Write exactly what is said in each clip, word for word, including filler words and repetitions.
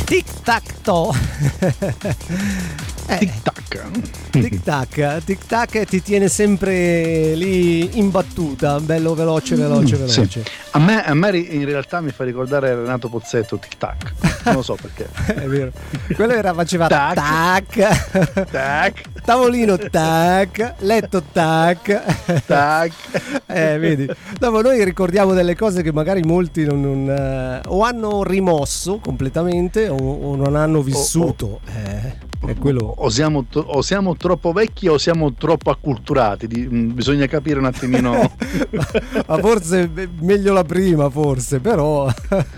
Tic tac to. eh, Tic tac. Tic tac, tic tac ti tiene sempre lì in battuta, bello veloce, veloce, veloce. Sì. A me, a me in realtà mi fa ricordare Renato Pozzetto, Tic tac. Non lo so perché. È vero. Quello era faceva tac, tac, tac, tavolino tac, letto tac, tac. Eh, vedi. Dopo noi ricordiamo delle cose che magari molti non, non uh, o hanno rimosso completamente o, o non hanno vissuto. O, o, eh, è quello. O siamo, o siamo troppo vecchi o siamo troppo acculturati. Di, mh, bisogna capire un attimino. ma, ma forse meglio la prima, forse, però.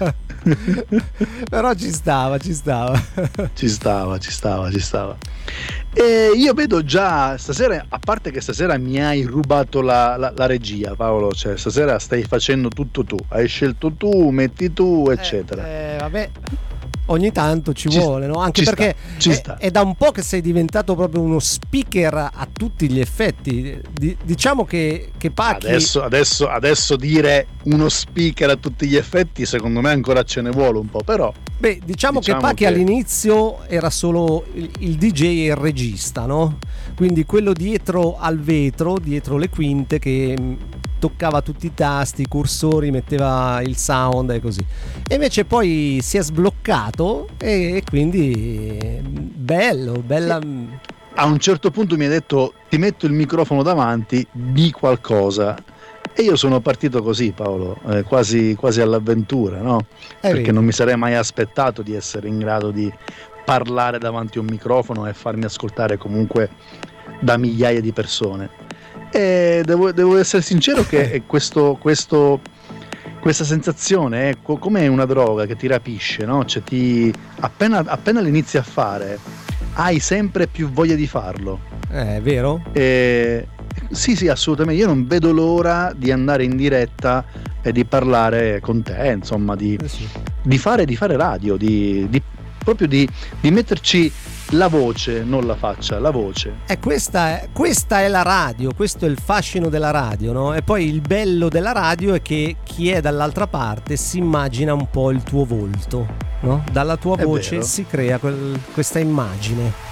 Però ci stava, ci stava. Ci stava, ci stava, ci stava. E io vedo già stasera, a parte che stasera mi hai rubato la, la, la regia, Paolo, cioè stasera stai facendo tutto tu, hai scelto tu, metti tu, eccetera. Eh, eh, vabbè. Ogni tanto ci, ci vuole, no? Anche ci perché sta, ci è, sta. è da un po' che sei diventato proprio uno speaker a tutti gli effetti. D- diciamo che, che Pacchi adesso, adesso, adesso dire uno speaker a tutti gli effetti, secondo me ancora ce ne vuole un po', però. Beh, diciamo, diciamo che Pacchi che... all'inizio era solo il, il D J e il regista, no? Quindi quello dietro al vetro, dietro le quinte, che toccava tutti i tasti, i cursori, metteva il sound e così. E invece poi si è sbloccato e, e quindi bello, bella. Sì. A un certo punto mi ha detto: ti metto il microfono davanti, di qualcosa. E io sono partito così, Paolo, eh, quasi, quasi all'avventura, no? È Perché vero. non mi sarei mai aspettato di essere in grado di parlare davanti a un microfono e farmi ascoltare comunque da migliaia di persone. E devo, devo essere sincero che questo, questo, questa sensazione è co- come una droga che ti rapisce, no? Cioè ti, appena, appena l'inizi a fare hai sempre più voglia di farlo. Eh, è vero? E, sì, sì, assolutamente. Io non vedo l'ora di andare in diretta e di parlare con te, insomma, di, eh sì. di, fare, di fare radio, di, di proprio di, di metterci la voce, non la faccia, la voce. E questa è, questa è la radio, questo è il fascino della radio, no? E poi il bello della radio è che chi è dall'altra parte si immagina un po' il tuo volto, no? Dalla tua È voce vero. si crea quel, questa immagine.